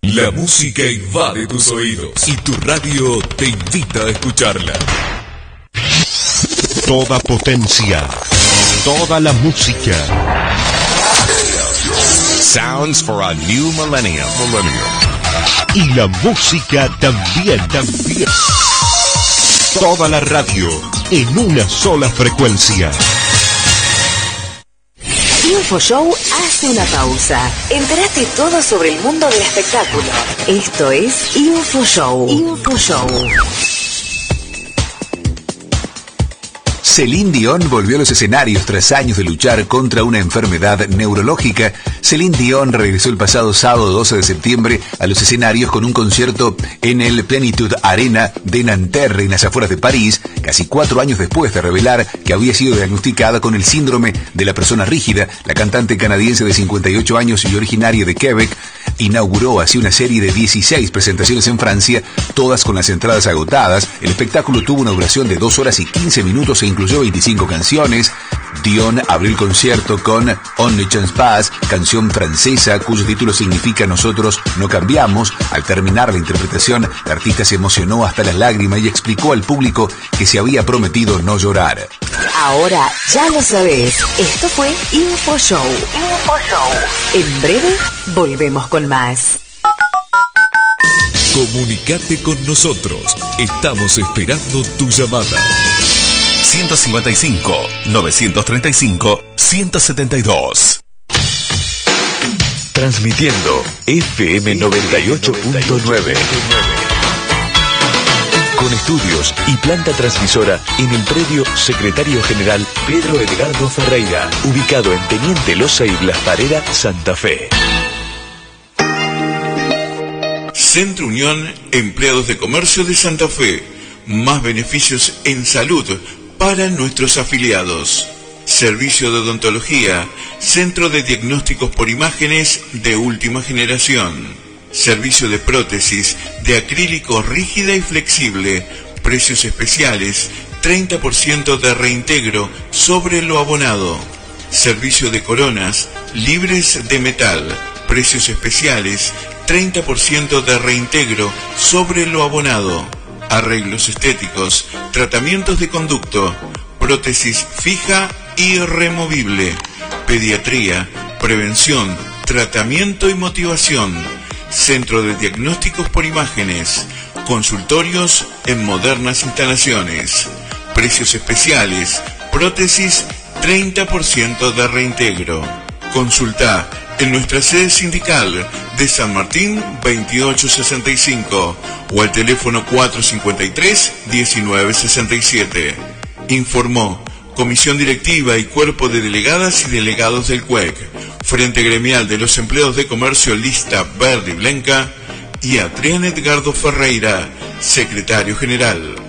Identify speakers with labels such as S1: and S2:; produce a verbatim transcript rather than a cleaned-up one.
S1: La música invade tus oídos y tu radio te invita a escucharla.
S2: Toda potencia, toda la música.
S3: Sounds for a new millennium.
S2: Y la música también, también. Toda la radio en una sola frecuencia.
S4: InfoShow hace una pausa. Entérate todo sobre el mundo del espectáculo. Esto es InfoShow. InfoShow.
S3: Celine Dion volvió a los escenarios tras años de luchar contra una enfermedad neurológica. Celine Dion regresó el pasado sábado doce de septiembre a los escenarios con un concierto en el Plenitude Arena de Nanterre, en las afueras de París, casi cuatro años después de revelar que había sido diagnosticada con el síndrome de la persona rígida. La cantante canadiense de cincuenta y ocho años y originaria de Quebec inauguró así una serie de dieciséis presentaciones en Francia, todas con las entradas agotadas. El espectáculo tuvo una duración de dos horas y quince minutos e incluyó veinticinco canciones. Dion abrió el concierto con On ne change pas, canción francesa cuyo título significa Nosotros no cambiamos. Al terminar la interpretación, la artista se emocionó hasta las lágrimas y explicó al público que se había prometido no llorar.
S4: Ahora ya lo sabés. Esto fue InfoShow. InfoShow. En breve volvemos con más.
S1: Comunicate con nosotros. Estamos esperando tu llamada.
S3: ciento cincuenta y cinco, novecientos treinta y cinco, ciento setenta y dos.
S5: Transmitiendo F M noventa y ocho punto nueve. Con estudios y planta transmisora en el predio Secretario General Pedro Edgardo Ferreira, ubicado en Teniente Loza y Blas Parera, Santa Fe.
S6: Centro Unión Empleados de Comercio de Santa Fe. Más beneficios en salud para nuestros afiliados. Servicio de odontología, centro de diagnósticos por imágenes de última generación. Servicio de prótesis de acrílico rígida y flexible. Precios especiales, treinta por ciento de reintegro sobre lo abonado. Servicio de coronas libres de metal. Precios especiales, treinta por ciento de reintegro sobre lo abonado. Arreglos estéticos, tratamientos de conducto, prótesis fija y removible, pediatría, prevención, tratamiento y motivación, centro de diagnósticos por imágenes, consultorios en modernas instalaciones, precios especiales, prótesis treinta por ciento de reintegro. Consulta en nuestra sede sindical de San Martín veintiocho sesenta y cinco o al teléfono cuatro cincuenta y tres, diecinueve sesenta y siete. Informó Comisión Directiva y Cuerpo de Delegadas y Delegados del C U E C, Frente Gremial de los Empleados de Comercio Lista Verde y Blanca, y Adrián Edgardo Ferreira, Secretario General.